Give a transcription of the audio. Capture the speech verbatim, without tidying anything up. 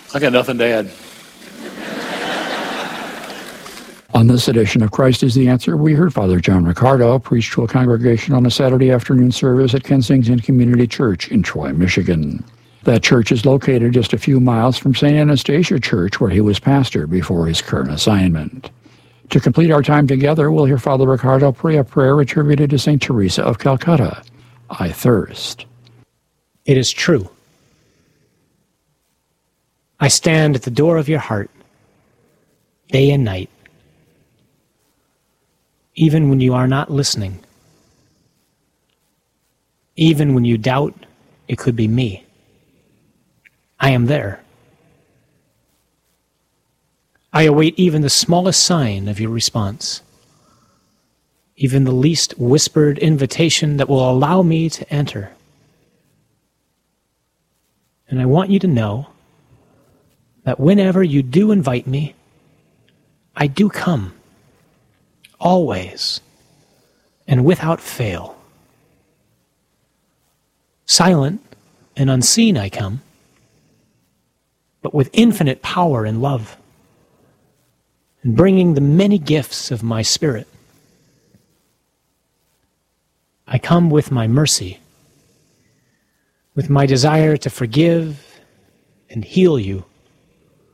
I got nothing to add. On this edition of Christ is the Answer, we heard Father John Riccardo preach to a congregation on a Saturday afternoon service at Kensington Community Church in Troy, Michigan. That church is located just a few miles from Saint Anastasia Church, where he was pastor before his current assignment. To complete our time together, we'll hear Father Riccardo pray a prayer attributed to Saint Teresa of Calcutta. I thirst. It is true. I stand at the door of your heart, day and night, even when you are not listening, even when you doubt it could be me. I am there. I await even the smallest sign of your response, even the least whispered invitation that will allow me to enter. And I want you to know that whenever you do invite me, I do come. Always, and without fail. Silent and unseen I come, but with infinite power and love, and bringing the many gifts of my Spirit. I come with my mercy, with my desire to forgive and heal you,